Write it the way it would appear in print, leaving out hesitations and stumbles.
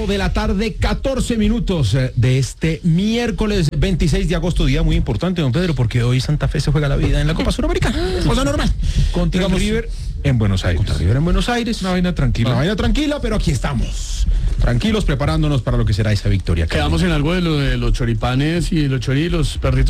4 de la tarde, 14 minutos de este miércoles 26 de agosto, día muy importante, don Pedro, porque hoy Santa Fe se juega la vida en la Copa Suramericana. Cosa normal. Contra el River en Buenos Aires. Contra River en Buenos Aires. Una vaina tranquila. Una vaina tranquila, pero aquí estamos. Tranquilos, preparándonos para lo que será esa victoria. Quedamos en algo de lo de los choripanes y los perritos